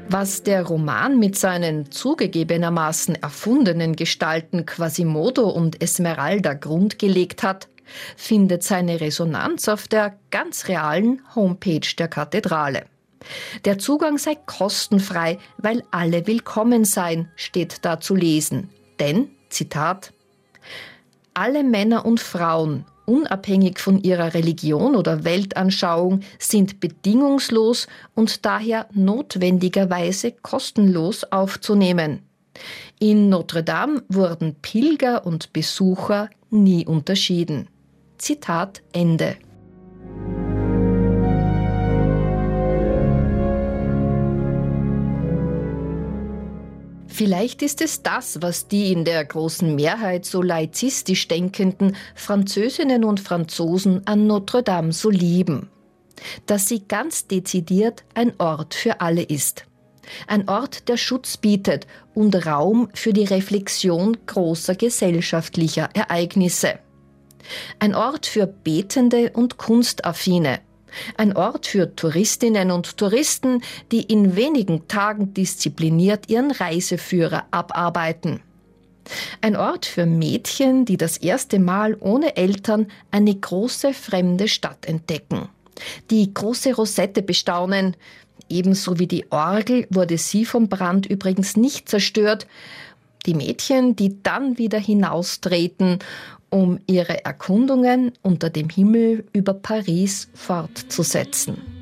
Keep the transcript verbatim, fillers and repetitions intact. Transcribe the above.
Was der Roman mit seinen zugegebenermaßen erfundenen Gestalten Quasimodo und Esmeralda grundgelegt hat, findet seine Resonanz auf der ganz realen Homepage der Kathedrale. Der Zugang sei kostenfrei, weil alle willkommen seien, steht da zu lesen. Denn, Zitat, alle Männer und Frauen, unabhängig von ihrer Religion oder Weltanschauung, sind bedingungslos und daher notwendigerweise kostenlos aufzunehmen. In Notre Dame wurden Pilger und Besucher nie unterschieden. Zitat Ende. Vielleicht ist es das, was die in der großen Mehrheit so laizistisch denkenden Französinnen und Franzosen an Notre Dame so lieben. Dass sie ganz dezidiert ein Ort für alle ist. Ein Ort, der Schutz bietet und Raum für die Reflexion großer gesellschaftlicher Ereignisse. Ein Ort für Betende und Kunstaffine. Ein Ort für Touristinnen und Touristen, die in wenigen Tagen diszipliniert ihren Reiseführer abarbeiten. Ein Ort für Mädchen, die das erste Mal ohne Eltern eine große fremde Stadt entdecken. Die große Rosette bestaunen. Ebenso wie die Orgel wurde sie vom Brand übrigens nicht zerstört. Die Mädchen, die dann wieder hinaustreten, um ihre Erkundungen unter dem Himmel über Paris fortzusetzen.